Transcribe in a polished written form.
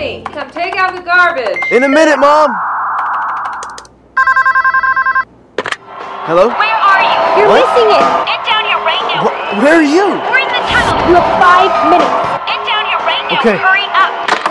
Jimmy, come take out the garbage. In a minute, Mom. Hello? Where are you? You're missing it. Get down here right now. Where are you? We're in the tunnel. You have 5 minutes. Get down here right now. Okay. Hurry up.